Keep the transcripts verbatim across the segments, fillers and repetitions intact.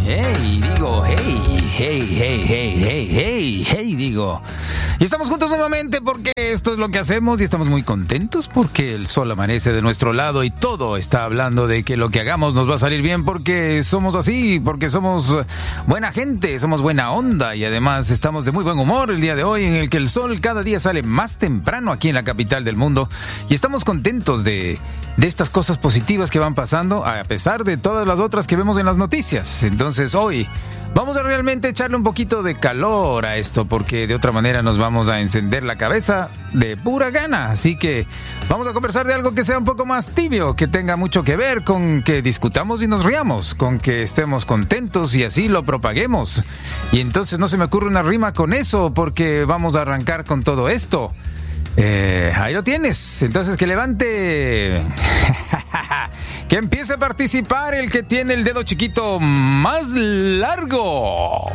hey, digo, hey, hey, hey, hey, hey, hey, hey, digo. Y estamos juntos nuevamente porque esto es lo que hacemos y estamos muy contentos porque el sol amanece de nuestro lado y todo está hablando de que lo que hagamos nos va a salir bien porque somos así, porque somos buena gente, somos buena onda y además estamos de muy buen humor el día de hoy en el que el sol cada día sale más temprano aquí en la capital del mundo y estamos contentos de, de estas cosas positivas que van pasando a pesar de todas las otras que vemos en las noticias. Entonces hoy vamos a realmente echarle un poquito de calor a esto porque de otra manera nos vamos a encender la cabeza de pura gana. Así que vamos a conversar de algo que sea un poco más tibio, que tenga mucho que ver con que discutamos y nos riamos, con que estemos contentos y así lo propaguemos. Y entonces no se me ocurre una rima con eso porque vamos a arrancar con todo esto. Eh, ahí lo tienes. Entonces que levante... que empiece a participar el que tiene el dedo chiquito más largo.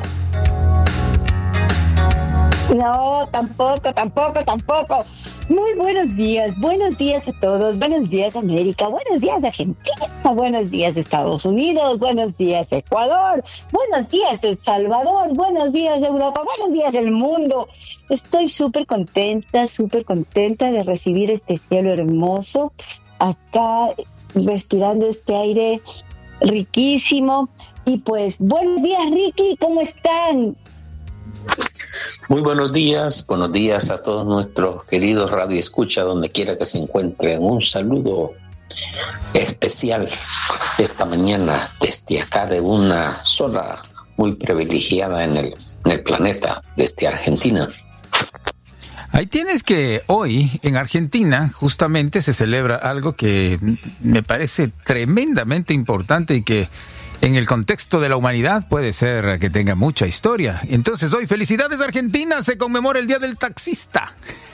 No, tampoco, tampoco, tampoco. Muy buenos días, buenos días a todos, buenos días América, buenos días Argentina, buenos días Estados Unidos, buenos días Ecuador, buenos días El Salvador, buenos días Europa, buenos días el mundo. Estoy súper contenta, súper contenta de recibir este cielo hermoso acá, respirando este aire riquísimo. Y pues, buenos días Ricky, ¿cómo están? Muy buenos días, buenos días a todos nuestros queridos radioescuchas, donde quiera que se encuentren. Un saludo especial esta mañana desde acá de una zona muy privilegiada en el, en el planeta, desde Argentina. Ahí tienes que hoy en Argentina justamente se celebra algo que me parece tremendamente importante y que en el contexto de la humanidad puede ser que tenga mucha historia. Entonces hoy, felicidades Argentina, se conmemora el Día del Taxista.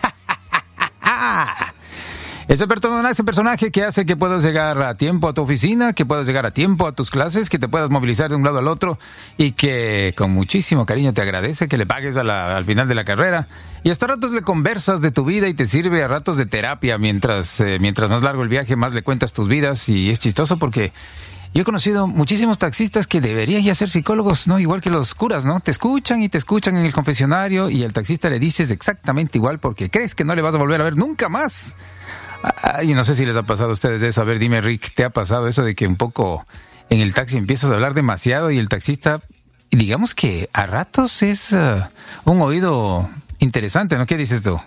Ese personaje, ese personaje que hace que puedas llegar a tiempo a tu oficina, que puedas llegar a tiempo a tus clases, que te puedas movilizar de un lado al otro y que con muchísimo cariño te agradece que le pagues a la, al final de la carrera y hasta ratos le conversas de tu vida y te sirve a ratos de terapia mientras, eh, mientras más largo el viaje, más le cuentas tus vidas y es chistoso porque yo he conocido muchísimos taxistas que deberían ya ser psicólogos, ¿no? Igual que los curas, ¿no? Te escuchan y te escuchan en el confesionario y al taxista le dices exactamente igual porque crees que no le vas a volver a ver nunca más. Ay, no sé si les ha pasado a ustedes eso. A ver, dime, Rick, ¿te ha pasado eso de que un poco en el taxi empiezas a hablar demasiado y el taxista, digamos que a ratos es uh, un oído interesante, ¿no? ¿Qué dices tú?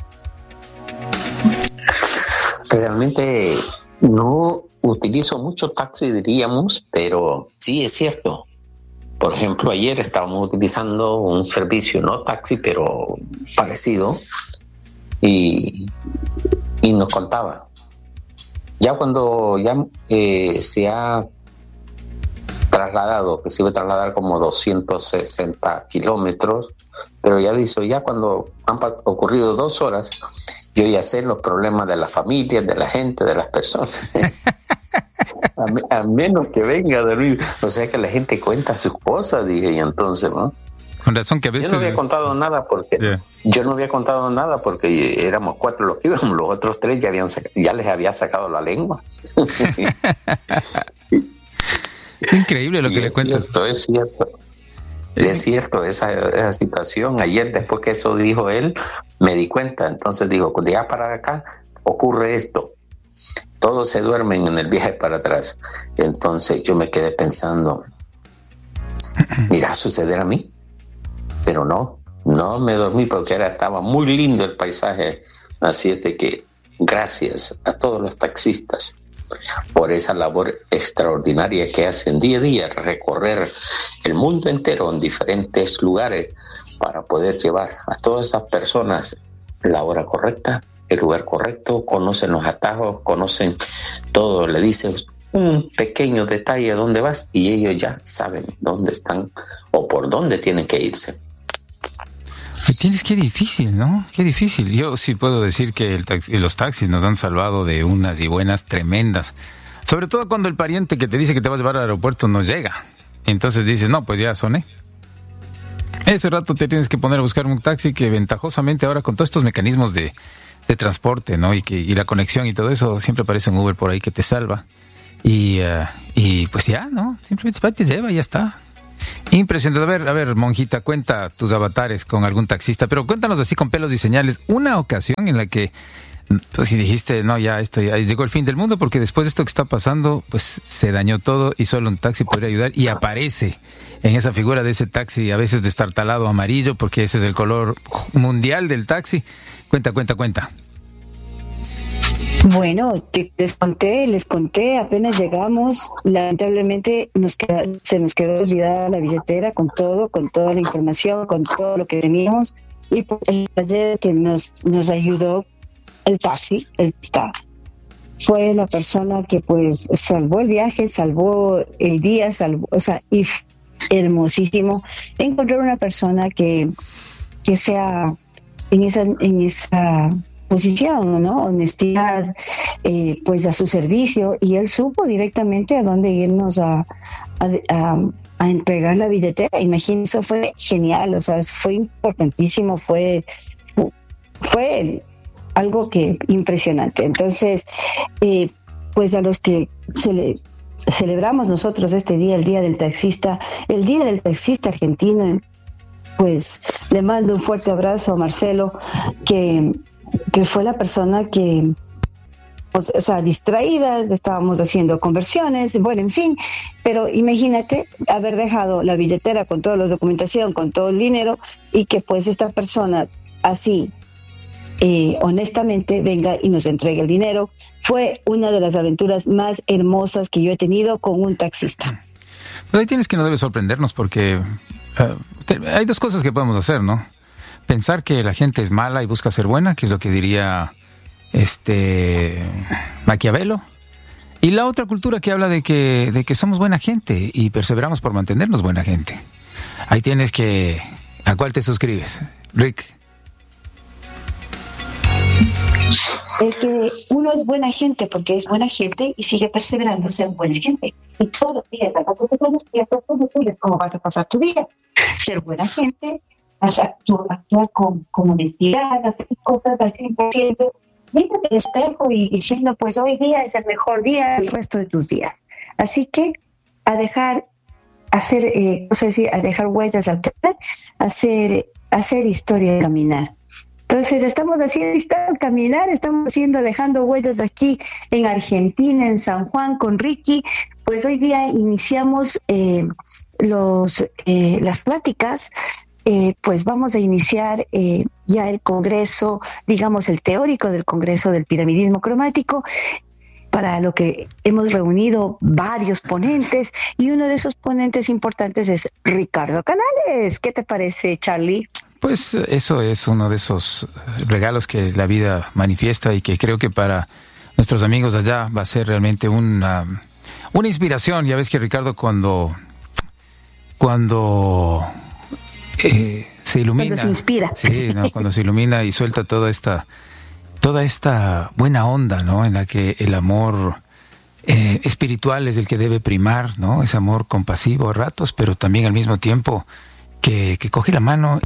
Realmente no utilizo mucho taxi, diríamos, pero sí es cierto. Por ejemplo, ayer estábamos utilizando un servicio, no taxi, pero parecido, y, y nos contaba. Ya cuando ya eh, se ha trasladado, que se iba a trasladar como doscientos sesenta kilómetros, pero ya dice, ya cuando han ocurrido dos horas, yo ya sé los problemas de la familia, de la gente, de las personas. a, me, a menos que venga de ruido. O sea que la gente cuenta sus cosas, dije, y entonces, ¿no? Con razón que a veces... Yo no había contado nada porque... Yeah. Yo no había contado nada porque éramos cuatro los que íbamos, los otros tres ya, habían sac- ya les había sacado la lengua. Increíble lo que le cuentas. Cierto, es cierto. Es cierto, esa, esa situación. Ayer, después que eso dijo él, me di cuenta. Entonces digo, de allá para acá ocurre esto. Todos se duermen en el viaje para atrás. Entonces yo me quedé pensando, ¿irá a suceder a mí? Pero no, no me dormí porque era, estaba muy lindo el paisaje. Así es de que gracias a todos los taxistas por esa labor extraordinaria que hacen día a día, recorrer el mundo entero en diferentes lugares para poder llevar a todas esas personas la hora correcta, el lugar correcto, conocen los atajos, conocen todo, le dices un pequeño detalle a dónde vas y ellos ya saben dónde están o por dónde tienen que irse. Tienes, qué difícil, ¿no? Qué difícil. Yo sí puedo decir que el taxi, los taxis nos han salvado de unas y buenas tremendas. Sobre todo cuando el pariente que te dice que te va a llevar al aeropuerto no llega. Entonces dices, no, pues ya soné. Ese rato te tienes que poner a buscar un taxi que ventajosamente ahora con todos estos mecanismos de, de transporte, ¿no? Y, que, y la conexión y todo eso, siempre aparece un Uber por ahí que te salva. Y, uh, y pues ya, ¿no? Simplemente te lleva y ya está. Impresionante. A ver, a ver, monjita, cuenta tus avatares con algún taxista, pero cuéntanos así con pelos y señales, una ocasión en la que, pues si dijiste, no, ya esto ya llegó el fin del mundo, porque después de esto que está pasando, pues se dañó todo y solo un taxi podría ayudar, y aparece en esa figura de ese taxi, a veces destartalado amarillo, porque ese es el color mundial del taxi. Cuenta, cuenta, cuenta. Bueno, te, les conté, les conté, apenas llegamos, lamentablemente nos queda, se nos quedó olvidada la billetera con todo, con toda la información, con todo lo que teníamos, y pues, el taller que nos, nos ayudó, el taxi, el staff, fue la persona que pues salvó el viaje, salvó el día, salvó, o sea, y hermosísimo encontrar una persona que, que sea en esa, en esa posición, ¿no? Honestidad, eh, pues a su servicio, y él supo directamente a dónde irnos a, a, a, a entregar la billetera. Imagínense, fue genial, o sea, fue importantísimo, fue, fue algo que impresionante. Entonces, eh, pues a los que se le, celebramos nosotros este día, el Día del Taxista, el Día del Taxista Argentino, pues le mando un fuerte abrazo a Marcelo, que que fue la persona que, pues, o sea, distraídas, estábamos haciendo conversiones, bueno, en fin, pero imagínate haber dejado la billetera con toda la documentación, con todo el dinero, y que pues esta persona así, eh, honestamente, venga y nos entregue el dinero. Fue una de las aventuras más hermosas que yo he tenido con un taxista. Pues ahí tienes que no debe sorprendernos, porque uh, te, hay dos cosas que podemos hacer, ¿no? Pensar que la gente es mala y busca ser buena, que es lo que diría este Maquiavelo. Y la otra cultura que habla de que, de que somos buena gente y perseveramos por mantenernos buena gente. Ahí tienes que... ¿A cuál te suscribes, Rick? Es que uno es buena gente porque es buena gente y sigue perseverando ser buena gente. Y todos los días, al rato te pones tiempo, tú decides cómo vas a pasar tu día. Ser buena gente, actuar, actuar con, con honestidad, hacer cosas al cien por ciento, mírate al espejo y diciendo, pues hoy día es el mejor día del resto de tus días. Así que a dejar, hacer, eh, o sea, decir, a dejar huellas al caminar, hacer, hacer historia y caminar. Entonces estamos haciendo historia al caminar, estamos haciendo, dejando huellas aquí en Argentina, en San Juan, con Ricky. Pues hoy día iniciamos eh, los eh, las pláticas. Eh, pues vamos a iniciar eh, ya el congreso, digamos el teórico del congreso del piramidismo cromático, para lo que hemos reunido varios ponentes, y uno de esos ponentes importantes es Ricardo Canales. ¿Qué te parece, Charlie? Pues eso es uno de esos regalos que la vida manifiesta, y que creo que para nuestros amigos allá va a ser realmente una, una inspiración. Ya ves que Ricardo cuando... cuando Eh, se ilumina, cuando se inspira, sí, ¿no? Cuando se ilumina y suelta toda esta, toda esta buena onda, ¿no? En la que el amor eh, espiritual es el que debe primar, ¿no? Ese amor compasivo a ratos, pero también al mismo tiempo que, que coge la mano,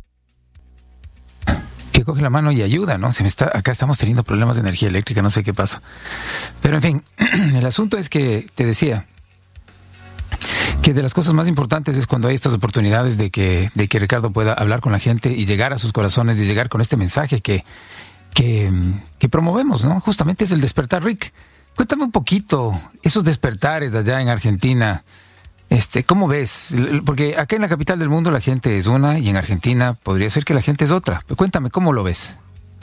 que coge la mano y ayuda, ¿no? Se me está, acá estamos teniendo problemas de energía eléctrica, no sé qué pasa, pero en fin, el asunto es que te decía que de las cosas más importantes es cuando hay estas oportunidades de que, de que Ricardo pueda hablar con la gente y llegar a sus corazones, y llegar con este mensaje que, que, que promovemos, ¿no? Justamente es el despertar. Rick, cuéntame un poquito esos despertares allá en Argentina. Este, ¿cómo ves? Porque acá en la capital del mundo la gente es una, y en Argentina podría ser que la gente es otra. Cuéntame, ¿cómo lo ves?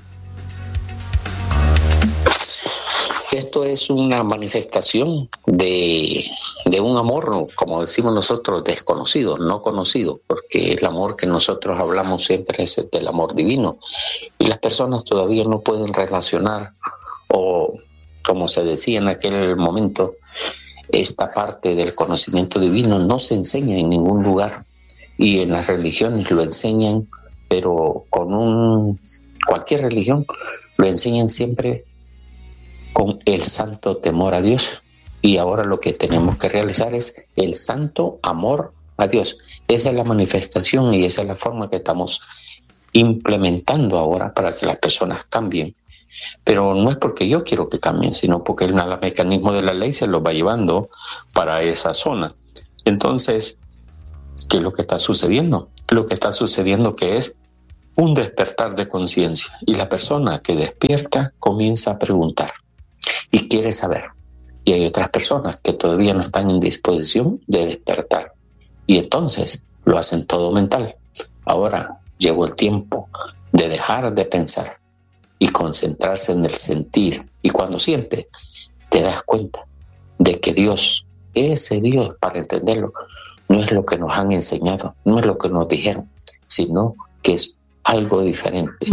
Esto es una manifestación de, de un amor, como decimos nosotros, desconocido, no conocido, porque el amor que nosotros hablamos siempre es el del amor divino, y las personas todavía no pueden relacionar, o como se decía en aquel momento, esta parte del conocimiento divino no se enseña en ningún lugar, y en las religiones lo enseñan, pero con un cualquier religión lo enseñan siempre con el santo temor a Dios. Y ahora lo que tenemos que realizar es el santo amor a Dios. Esa es la manifestación y esa es la forma que estamos implementando ahora para que las personas cambien. Pero no es porque yo quiero que cambien, sino porque el mecanismo de la ley se los va llevando para esa zona. Entonces, ¿Qué es lo que está sucediendo? Lo que está sucediendo que es un despertar de conciencia. Y la persona que despierta comienza a preguntar y quiere saber. Y hay otras personas que todavía no están en disposición de despertar. Y entonces lo hacen todo mental. Ahora llegó el tiempo de dejar de pensar y concentrarse en el sentir. Y cuando sientes, te das cuenta de que Dios, ese Dios, para entenderlo, no es lo que nos han enseñado, no es lo que nos dijeron, sino que es algo diferente.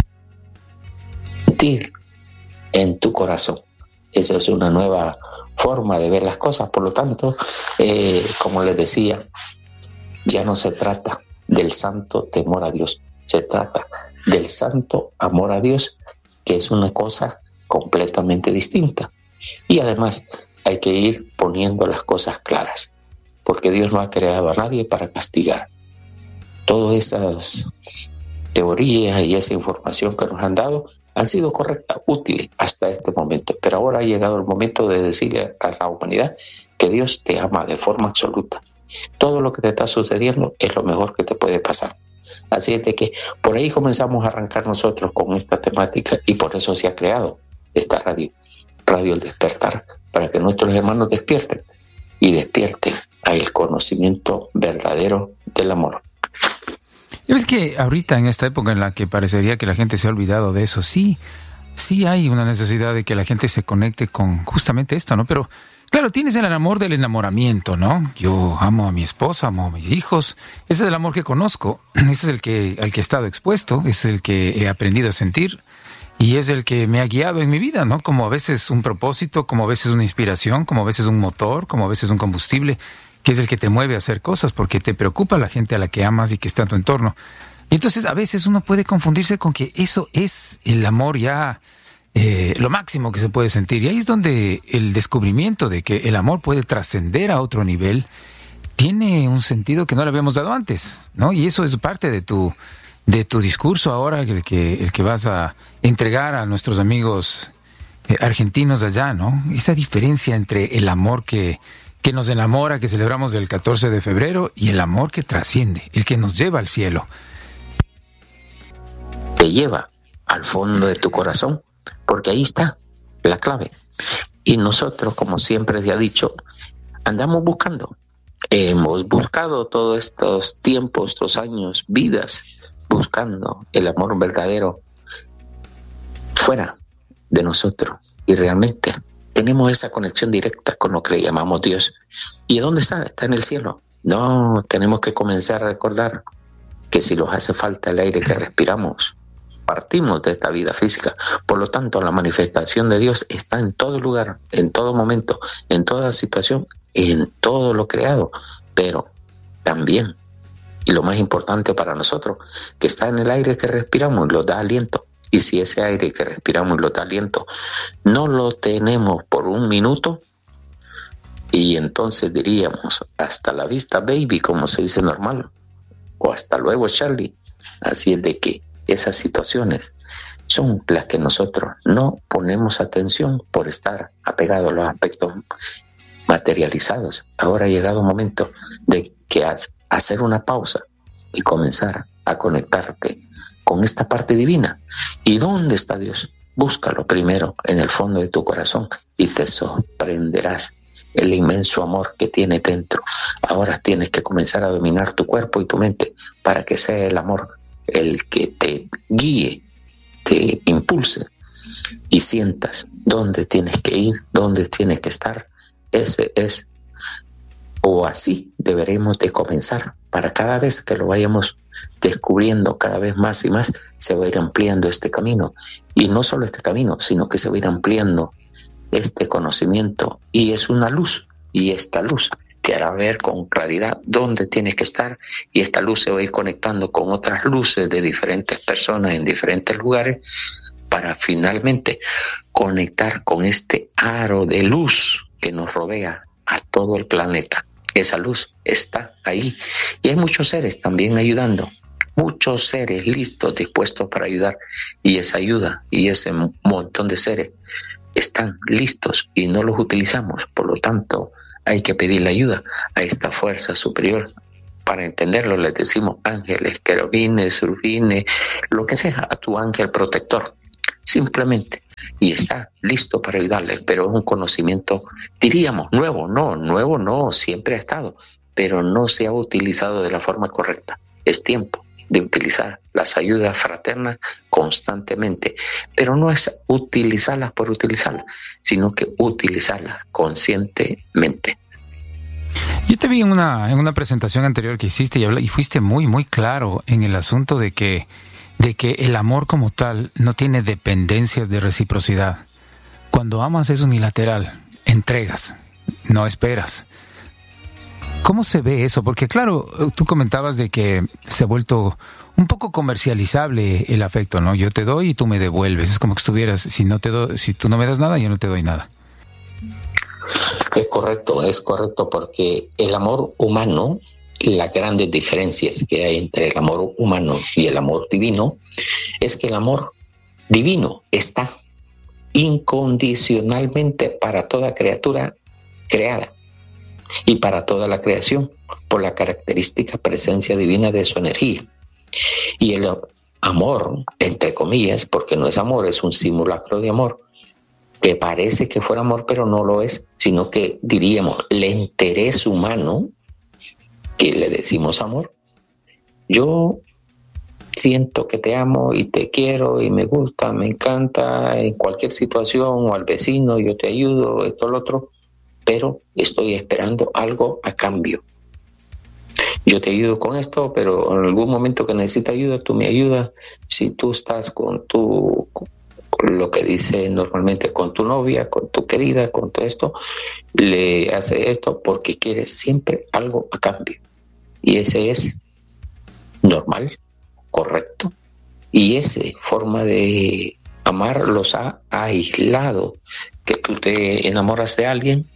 Sentir en tu corazón. Esa es una nueva forma de ver las cosas. Por lo tanto, eh, como les decía, ya no se trata del santo temor a Dios, se trata del santo amor a Dios, que es una cosa completamente distinta. Y además hay que ir poniendo las cosas claras, porque Dios no ha creado a nadie para castigar. Todas esas teorías y esa información que nos han dado han sido correctas, útiles hasta este momento, pero ahora ha llegado el momento de decirle a la humanidad que Dios te ama de forma absoluta. Todo lo que te está sucediendo es lo mejor que te puede pasar. Así es de que por ahí comenzamos a arrancar nosotros con esta temática, y por eso se ha creado esta radio, Radio El Despertar, para que nuestros hermanos despierten y despierten al conocimiento verdadero del amor. Y ves que ahorita, en esta época en la que parecería que la gente se ha olvidado de eso, sí, sí hay una necesidad de que la gente se conecte con justamente esto, ¿no? Pero claro, tienes el amor del enamoramiento, ¿no? Yo amo a mi esposa, amo a mis hijos. Ese es el amor que conozco. Ese es el que al que he estado expuesto, es el que he aprendido a sentir y es el que me ha guiado en mi vida, ¿no? Como a veces un propósito, como a veces una inspiración, como a veces un motor, como a veces un combustible, que es el que te mueve a hacer cosas porque te preocupa la gente a la que amas y que está en tu entorno. Y entonces a veces uno puede confundirse con que eso es el amor ya eh, lo máximo que se puede sentir. Y ahí es donde el descubrimiento de que el amor puede trascender a otro nivel tiene un sentido que no le habíamos dado antes, ¿no? Y eso es parte de tu de tu discurso ahora, el que el que vas a entregar a nuestros amigos eh, argentinos de allá, ¿no? Esa diferencia entre el amor que que nos enamora, que celebramos el catorce de febrero, y el amor que trasciende, el que nos lleva al cielo. Te lleva al fondo de tu corazón, porque ahí está la clave. Y nosotros, como siempre se ha dicho, andamos buscando. Hemos buscado todos estos tiempos, estos años, vidas, buscando el amor verdadero fuera de nosotros. Y realmente tenemos esa conexión directa con lo que le llamamos Dios. ¿Y dónde está? Está en el cielo. No, tenemos que comenzar a recordar que si nos hace falta el aire que respiramos, partimos de esta vida física. Por lo tanto, la manifestación de Dios está en todo lugar, en todo momento, en toda situación, en todo lo creado. Pero también, y lo más importante para nosotros, que está en el aire que respiramos, nos da aliento. Y si ese aire que respiramos, lo da aliento, no lo tenemos por un minuto, y entonces diríamos, hasta la vista, baby, como se dice normal, o hasta luego, Charlie. Así es de que esas situaciones son las que nosotros no ponemos atención por estar apegados a los aspectos materializados. Ahora ha llegado un momento de que hacer una pausa y comenzar a conectarte con esta parte divina. ¿Y dónde está Dios? Búscalo primero en el fondo de tu corazón y te sorprenderás el inmenso amor que tiene dentro. Ahora tienes que comenzar a dominar tu cuerpo y tu mente para que sea el amor el que te guíe, te impulse y sientas dónde tienes que ir, dónde tienes que estar. Ese es, o así deberemos de comenzar. Para cada vez que lo vayamos descubriendo cada vez más y más, se va a ir ampliando este camino. Y no solo este camino, sino que se va a ir ampliando este conocimiento. Y es una luz, y esta luz te hará ver con claridad dónde tienes que estar, y esta luz se va a ir conectando con otras luces de diferentes personas en diferentes lugares para finalmente conectar con este aro de luz que nos rodea a todo el planeta. Esa luz está ahí y hay muchos seres también ayudando, muchos seres listos, dispuestos para ayudar, y esa ayuda y ese montón de seres están listos y no los utilizamos. Por lo tanto, hay que pedirle ayuda a esta fuerza superior para entenderlo, les decimos ángeles, querubines, serafines, lo que sea, a tu ángel protector, simplemente, y está listo para ayudarles, pero es un conocimiento, diríamos, nuevo, no, nuevo no, siempre ha estado, pero no se ha utilizado de la forma correcta. Es tiempo de utilizar las ayudas fraternas constantemente, pero no es utilizarlas por utilizarlas, sino que utilizarlas conscientemente. Yo te vi en una, en una presentación anterior que hiciste y, habla, y fuiste muy, muy claro en el asunto de que, de que el amor como tal no tiene dependencias de reciprocidad. Cuando amas es unilateral, entregas, no esperas. ¿Cómo se ve eso? Porque claro, tú comentabas de que se ha vuelto un poco comercializable el afecto, ¿no? Yo te doy y tú me devuelves. Es como que estuvieras, si no te doy, si tú no me das nada, yo no te doy nada. Es correcto, es correcto, porque el amor humano, las grandes diferencias que hay entre el amor humano y el amor divino, es que el amor divino está incondicionalmente para toda criatura creada y para toda la creación, por la característica presencia divina de su energía. Y el amor, entre comillas, porque no es amor, es un simulacro de amor, que parece que fuera amor, pero no lo es, sino que diríamos, el interés humano, que le decimos amor, yo siento que te amo y te quiero y me gusta, me encanta, en cualquier situación, o al vecino, yo te ayudo, esto, lo otro, pero estoy esperando algo a cambio. Yo te ayudo con esto, pero en algún momento que necesite ayuda, tú me ayudas. Si tú estás con tu, con lo que dice normalmente, con tu novia, con tu querida, con todo esto, le hace esto porque quieres siempre algo a cambio. Y ese es normal, correcto. Y esa forma de amar los ha aislado, que tú te enamoras de alguien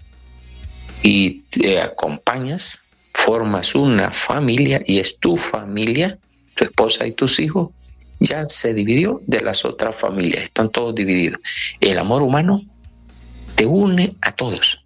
y te acompañas, formas una familia y es tu familia, tu esposa y tus hijos, ya se dividió de las otras familias, están todos divididos. El amor humano te une a todos.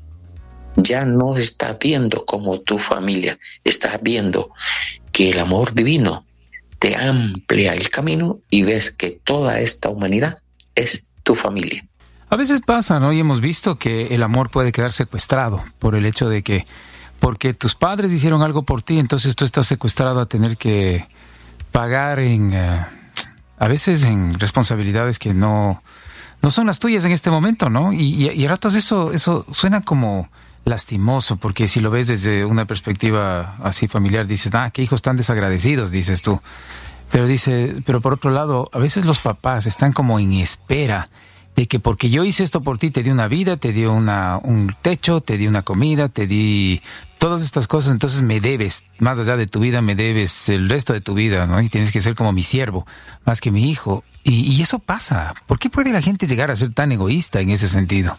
Ya no estás viendo como tu familia, estás viendo que el amor divino te amplía el camino y ves que toda esta humanidad es tu familia. A veces pasa, ¿no? Y hemos visto que el amor puede quedar secuestrado por el hecho de que, porque tus padres hicieron algo por ti, entonces tú estás secuestrado a tener que pagar en, uh, a veces en responsabilidades que no, no son las tuyas en este momento, ¿no? Y, y, y a ratos eso, eso suena como lastimoso, porque si lo ves desde una perspectiva así familiar, dices, ah, qué hijos tan desagradecidos, dices tú. Pero dice, pero por otro lado, a veces los papás están como en espera de que porque yo hice esto por ti, te di una vida, te di una, un techo, te di una comida, te di todas estas cosas, entonces me debes, más allá de tu vida, me debes el resto de tu vida, ¿no? Y tienes que ser como mi siervo, más que mi hijo. Y, y eso pasa. ¿Por qué puede la gente llegar a ser tan egoísta en ese sentido?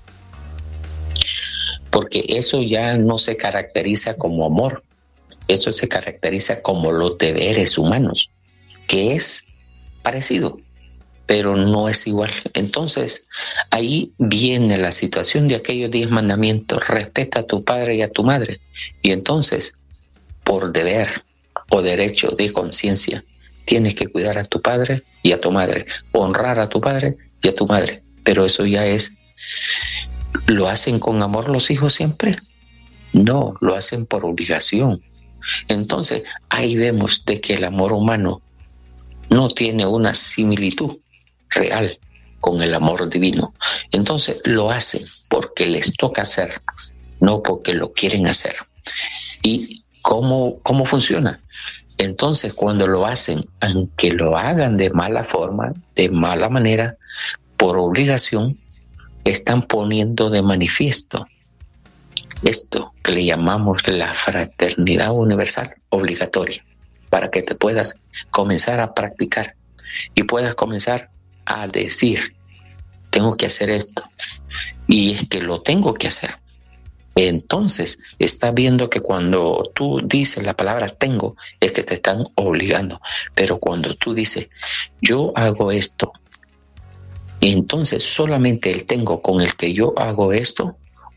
Porque eso ya no se caracteriza como amor, eso se caracteriza como los deberes humanos, que es parecido, pero no es igual. Entonces, ahí viene la situación de aquellos diez mandamientos: respeta a tu padre y a tu madre. Y entonces, por deber o derecho de conciencia, tienes que cuidar a tu padre y a tu madre, honrar a tu padre y a tu madre. Pero eso ya es, ¿lo hacen con amor los hijos siempre? No, lo hacen por obligación. Entonces, ahí vemos de que el amor humano no tiene una similitud real con el amor divino. Entonces lo hacen porque les toca hacer, no porque lo quieren hacer. ¿Y cómo, cómo funciona? Entonces, cuando lo hacen, aunque lo hagan de mala forma, de mala manera, por obligación, están poniendo de manifiesto esto que le llamamos la fraternidad universal obligatoria, para que te puedas comenzar a practicar y puedas comenzar a decir, tengo que hacer esto, y es que lo tengo que hacer. Entonces, estás viendo que cuando tú dices la palabra tengo, es que te están obligando. Pero cuando tú dices, yo hago esto, y entonces solamente el tengo con el que yo hago esto,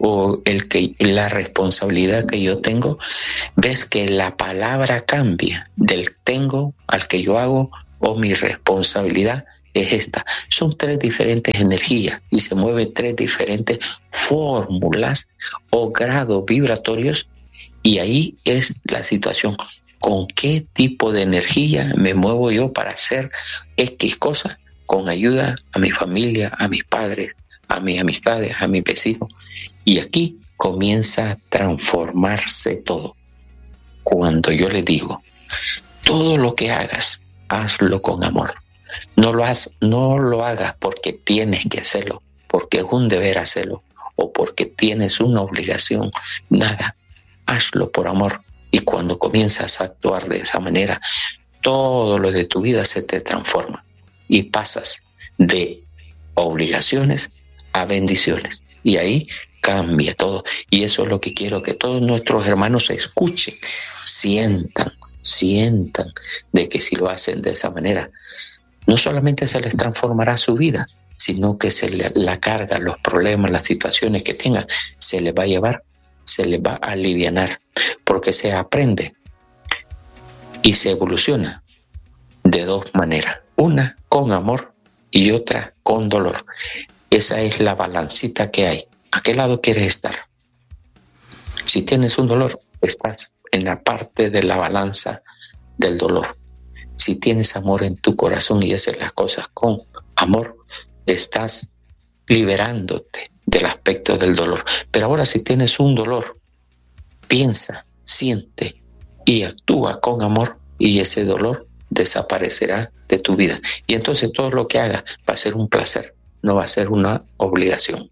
o el que la responsabilidad que yo tengo, ves que la palabra cambia del tengo al que yo hago, o mi responsabilidad es esta. Son tres diferentes energías y se mueven tres diferentes fórmulas o grados vibratorios, y ahí es la situación. ¿Con qué tipo de energía me muevo yo para hacer X cosa? Con ayuda a mi familia, a mis padres, a mis amistades, a mis vecinos. Y aquí comienza a transformarse todo. Cuando yo le digo, todo lo que hagas, hazlo con amor. No lo, has, no lo hagas porque tienes que hacerlo, porque es un deber hacerlo, o porque tienes una obligación. Nada, hazlo por amor. Y cuando comienzas a actuar de esa manera, todo lo de tu vida se te transforma y pasas de obligaciones a bendiciones. Y ahí cambia todo. Y eso es lo que quiero que todos nuestros hermanos escuchen, sientan, sientan de que si lo hacen de esa manera, no solamente se les transformará su vida, sino que se le, la carga, los problemas, las situaciones que tengan, se les va a llevar, se les va a alivianar, porque se aprende y se evoluciona de dos maneras, una con amor y otra con dolor. Esa es la balancita que hay. ¿A qué lado quieres estar? Si tienes un dolor, estás en la parte de la balanza del dolor. Si tienes amor en tu corazón y haces las cosas con amor, estás liberándote del aspecto del dolor. Pero ahora, si tienes un dolor, piensa, siente y actúa con amor, y ese dolor desaparecerá de tu vida. Y entonces todo lo que hagas va a ser un placer, no va a ser una obligación.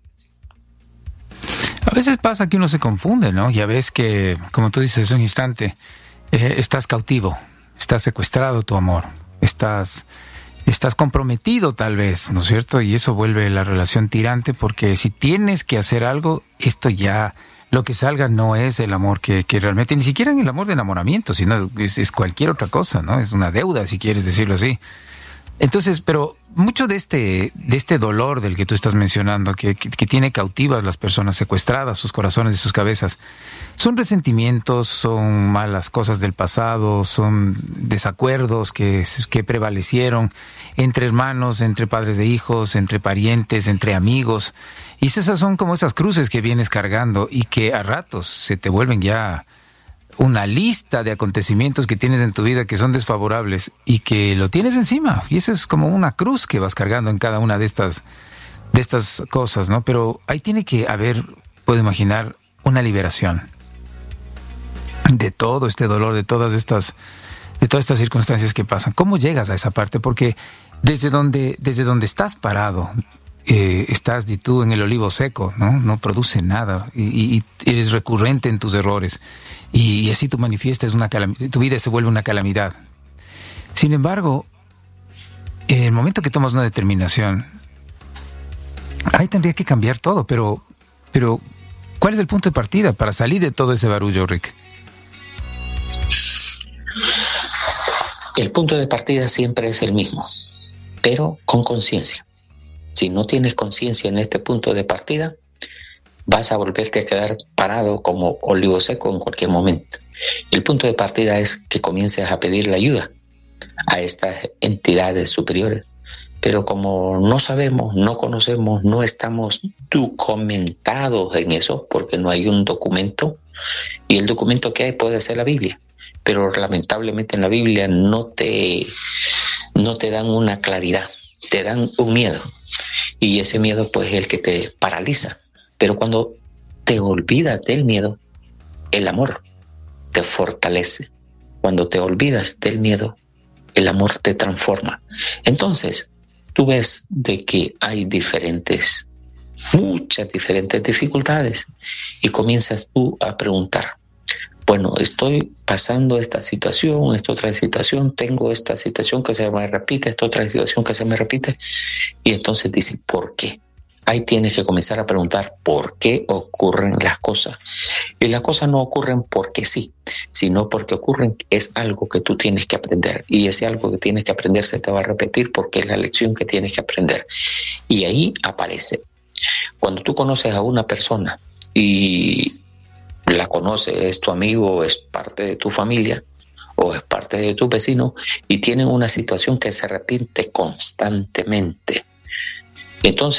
A veces pasa que uno se confunde, ¿no? Ya ves que, como tú dices hace un instante, eh, estás cautivo, estás secuestrado tu amor, estás, estás comprometido tal vez, ¿no es cierto? Y eso vuelve la relación tirante, porque si tienes que hacer algo, esto ya, lo que salga no es el amor que, que realmente, ni siquiera en el amor de enamoramiento, sino es, es cualquier otra cosa, ¿no? Es una deuda, si quieres decirlo así. Entonces, pero mucho de este de este dolor del que tú estás mencionando, que, que, que tiene cautivas las personas, secuestradas sus corazones y sus cabezas, son resentimientos, son malas cosas del pasado, son desacuerdos que, que prevalecieron entre hermanos, entre padres de hijos, entre parientes, entre amigos. Y esas son como esas cruces que vienes cargando y que a ratos se te vuelven ya una lista de acontecimientos que tienes en tu vida que son desfavorables y que lo tienes encima. Y eso es como una cruz que vas cargando en cada una de estas, de estas cosas, ¿no? Pero ahí tiene que haber, puedo imaginar, una liberación de todo este dolor, de todas estas, de todas estas circunstancias que pasan. ¿Cómo llegas a esa parte? Porque desde donde, desde donde estás parado, Eh, estás y tú en el olivo seco, ¿no? No produce nada y, y eres recurrente en tus errores y, y así tú manifiestas una calamidad, tu vida se vuelve una calamidad. Sin embargo, en el momento que tomas una determinación, ahí tendría que cambiar todo, pero, pero ¿cuál es el punto de partida para salir de todo ese barullo, Rick? El punto de partida siempre es el mismo, pero con conciencia. Si no tienes conciencia en este punto de partida, vas a volverte a quedar parado como olivo seco en cualquier momento. El punto de partida es que comiences a pedir la ayuda a estas entidades superiores. Pero como no sabemos, no conocemos, no estamos documentados en eso, porque no hay un documento, y el documento que hay puede ser la Biblia. Pero lamentablemente en la Biblia no te, no te dan una claridad, te dan un miedo. Y ese miedo pues es el que te paraliza. Pero cuando te olvidas del miedo, el amor te fortalece. Cuando te olvidas del miedo, el amor te transforma. Entonces, tú ves de que hay diferentes, muchas diferentes dificultades. Y comienzas tú a preguntar, bueno, estoy pasando esta situación, esta otra situación, tengo esta situación que se me repite, esta otra situación que se me repite. Y entonces dice, ¿por qué? Ahí tienes que comenzar a preguntar por qué ocurren las cosas. Y las cosas no ocurren porque sí, sino porque ocurren, es algo que tú tienes que aprender. Y ese algo que tienes que aprender se te va a repetir porque es la lección que tienes que aprender. Y ahí aparece. Cuando tú conoces a una persona y la conoce, es tu amigo, es parte de tu familia o es parte de tu vecino y tienen una situación que se repite constantemente. Entonces